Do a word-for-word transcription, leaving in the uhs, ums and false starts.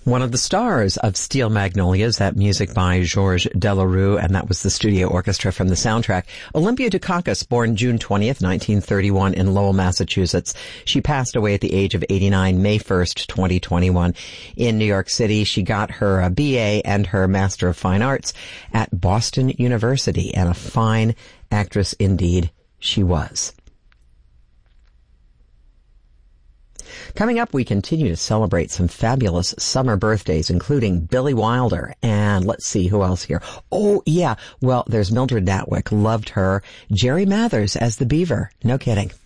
One of the stars of Steel Magnolias, that music by Georges Delerue, and that was the studio orchestra from the soundtrack. Olympia Dukakis, born June twentieth, nineteen thirty-one in Lowell, Massachusetts. She passed away at the age of eighty-nine, May first, twenty twenty-one in New York City. She got her uh, B A and her Master of Fine Arts at Boston University, and a fine actress indeed she was. Coming up, we continue to celebrate some fabulous summer birthdays, including Billy Wilder. And let's see who else here. Oh, yeah. Well, there's Mildred Natwick. Loved her. Jerry Mathers as the Beaver. No kidding.